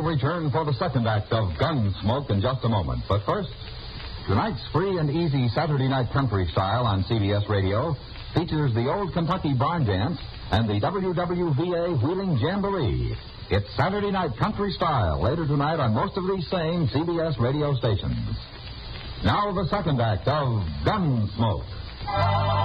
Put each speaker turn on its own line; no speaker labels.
return for the second act of Gunsmoke in just a moment. But first, tonight's free and easy Saturday night country style on CBS Radio features the Old Kentucky Barn Dance and the WWVA Wheeling Jamboree. It's Saturday night country style later tonight on most of these same CBS radio stations. Now the second act of Gunsmoke.